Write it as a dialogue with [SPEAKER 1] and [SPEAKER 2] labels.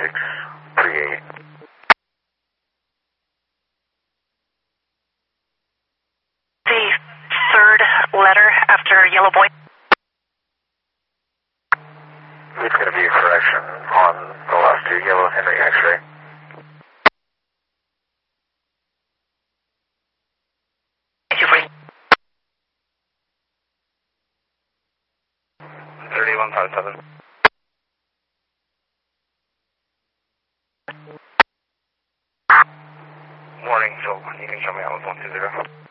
[SPEAKER 1] 3638.
[SPEAKER 2] The third letter after Yellow Boy.
[SPEAKER 1] It's going to be a correction on the last two, Yellow Henry X-ray.
[SPEAKER 2] Thank you for
[SPEAKER 1] 3157. Morning, Phil. You can show me out with 120.